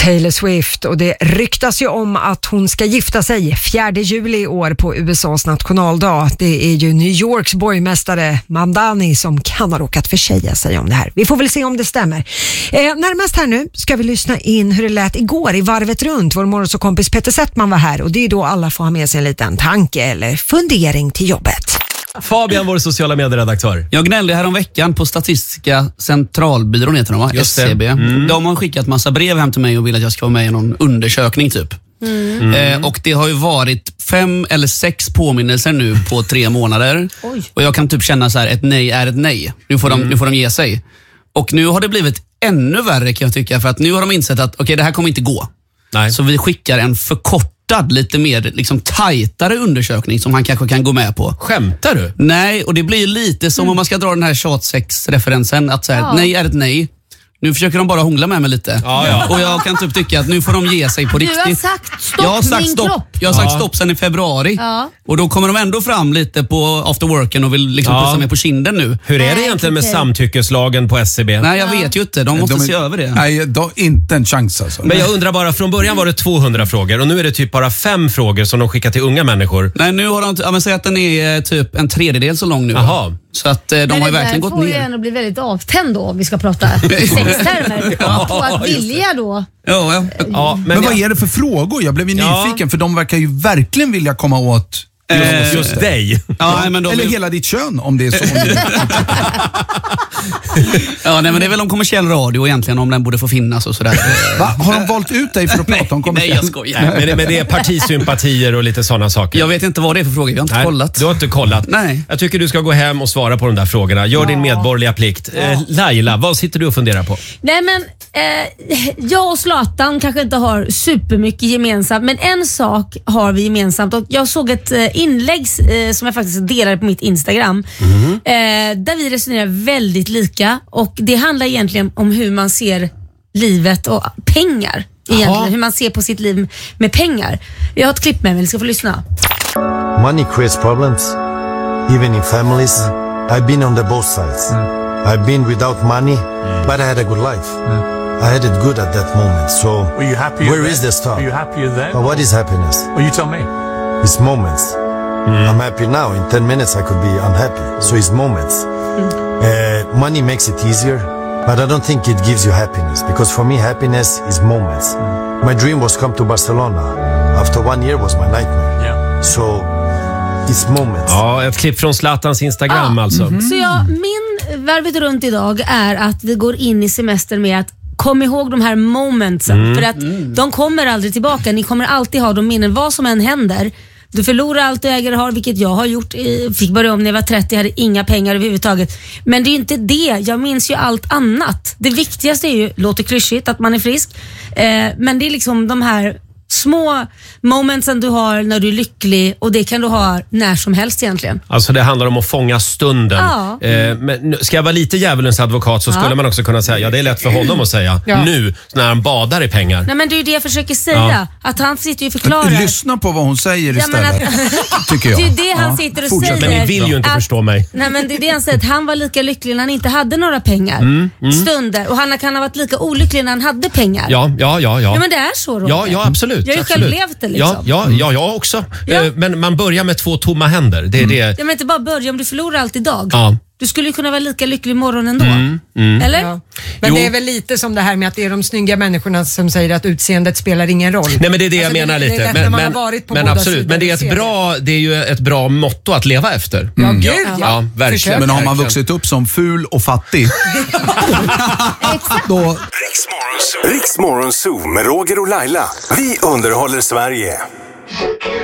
Taylor Swift, och det ryktas ju om att hon ska gifta sig 4 juli i år på USAs nationaldag. Det är ju New Yorks borgmästare Mamdani som kan ha råkat försäga sig om det här. Vi får väl se om det stämmer. Närmast här nu ska vi lyssna in hur det lät igår i Varvet runt. Vår morgonsåkompis Peter Settman var här, och det är då alla får ha med sig en liten tanke eller fundering till jobbet. Fabian, vår sociala medieredaktör. Jag gnällde här om veckan på Statistiska centralbyrån, heter de, va? SCB. De har skickat massa brev hem till mig och vill att jag ska vara med i någon undersökning typ. Och det har ju varit 5 eller 6 påminnelser nu på 3 månader. Oj. Och jag kan typ känna så här, ett nej är ett nej. Nu får de ge sig. Och nu har det blivit ännu värre, kan jag tycka, för att nu har de insett att okej, det här kommer inte gå. Nej. Så vi skickar en lite mer liksom tajtare undersökning som han kanske kan gå med på. Skämtar du? Nej, och det blir lite som om man ska dra den här tjatsex-referensen, att säga ett nej är ett nej. Nu försöker de bara hångla med mig lite. Ja. Och jag kan typ tycka att nu får de ge sig på riktigt. Du har sagt stopp, jag har sagt min stopp. kropp. Jag har sagt stopp sedan i februari. Ja. Och då kommer de ändå fram lite på afterworken och vill liksom pussa mig på kinden nu. Hur är det egentligen med samtyckeslagen på SCB? Nej, jag vet ju inte. De måste se över det. Nej, inte en chans alltså. Men jag undrar bara, från början var det 200 frågor och nu är det typ bara 5 frågor som de skickar till unga människor. Nej, nu har de, men säg att den är typ 1/3 så lång nu. Jaha. Så att de har ju verkligen gått ner. Men det får ju ändå bli väldigt avtänd då, om vi ska prata sextermer. På att vilja då. Ja, men vad är det för frågor? Jag blev ju nyfiken, för de verkar ju verkligen vilja komma åt just dig. Ja, men eller hela ditt kön, om det är så. Ja, nej, men det är väl om kommersiell radio egentligen, om den borde få finnas och sådär. Va? Har de valt ut dig för att prata om kommersiell? Nej, jag skojar. Men det är partisympatier och lite sådana saker. Jag vet inte vad det är för frågor, jag har inte kollat. Du har inte kollat. Nej. Jag tycker du ska gå hem och svara på de där frågorna. Gör din medborgerliga plikt. Laila, vad sitter du och funderar på? Nej, men jag och Zlatan kanske inte har supermycket gemensamt, men en sak har vi gemensamt. Och jag såg ett inlägg som jag faktiskt delade på mitt Instagram, där vi resonerar väldigt lika, och det handlar egentligen om hur man ser livet och pengar egentligen, hur man ser på sitt liv med pengar. Jag har ett klipp med mig, ni ska få lyssna. Money creates problems, even in families. I've been on the both sides. I've been without money, but I had a good life. I had it good at that moment. So were you happy? Where is the start? Were you happier then? But what is happiness? Well, you tell me. It's moments. I'm happy now. In 10 minutes I could be unhappy. So it's moments. Money makes it easier, but I don't think it gives you happiness, because for me happiness is moments. My dream was come to Barcelona. After 1 year was my nightmare. Yeah. So it's moments. Ja, ett klipp från Zlatans Instagram alltså. Så min varvet runt idag är att vi går in i semestern med att kom ihåg de här momentsen, för att de kommer aldrig tillbaka. Ni kommer alltid ha de minnen, vad som än händer. Du förlorar allt du äger och har, vilket jag har gjort. Fick börja om när jag var 30, hade inga pengar överhuvudtaget. Men det är inte det, jag minns ju allt annat. Det viktigaste är ju, låter klyschigt, att man är frisk. Men det är liksom de här små momentsen du har när du är lycklig, och det kan du ha när som helst egentligen. Alltså det handlar om att fånga stunden. Ja. Men ska jag vara lite djävulens advokat så skulle man också kunna säga, det är lätt för honom att säga nu när han badar i pengar. Nej, men det är ju det jag försöker säga, att han sitter ju och förklarar. Lyssna på vad hon säger istället, tycker jag. Det är det han sitter och fortsätt. säger. Men ni vill ju inte förstå mig. Nej, men det är det han säger, att han var lika lycklig när han inte hade några pengar. Stunder. Och han kan ha varit lika olycklig när han hade pengar. Ja, men det är så, Roger. Ja, absolut. Jag har ju själv levt det liksom. Jag också. Ja. Men man börjar med 2 tomma händer. Det är det. Ja, men inte bara börja, om du förlorar allt idag. Ja. Du skulle ju kunna vara lika lycklig imorgon ändå. Eller? Ja. Men det är väl lite som det här med att det är de snygga människorna som säger att utseendet spelar ingen roll. Nej, men det är det jag menar lite. Det är lätt när man har varit på båda absolut. sidor. Men det är ju ett bra motto att leva efter. Ja, gud ja, verkligen. Men har man vuxit upp som ful och fattig då... Riksmorgon Zoo med Roger och Laila. Vi underhåller Sverige.